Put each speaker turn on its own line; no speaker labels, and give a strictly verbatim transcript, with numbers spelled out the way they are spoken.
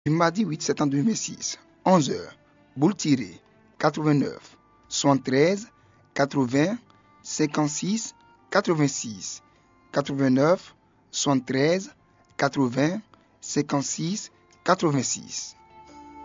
Du mardi huit septembre deux mille six, onze heures, boule tirée, quatre-vingt-neuf, soixante-treize, quatre-vingts, cinquante-six, quatre-vingt-six, quatre-vingt-neuf, soixante-treize, quatre-vingts, cinquante-six, quatre-vingt-six.